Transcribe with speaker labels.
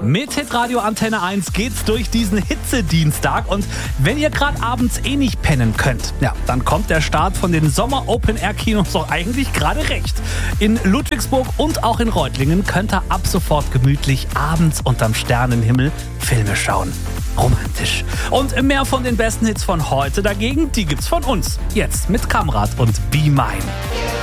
Speaker 1: Mit Hitradio Antenne 1 geht's durch diesen Hitzedienstag und wenn ihr gerade abends nicht pennen könnt, ja, dann kommt der Start von den Sommer Open Air Kinos doch eigentlich gerade recht. In Ludwigsburg und auch in Reutlingen könnt ihr ab sofort gemütlich abends unterm Sternenhimmel Filme schauen. Romantisch. Und mehr von den besten Hits von heute dagegen, die gibt's von uns. Jetzt mit Kamrat und Be Mine.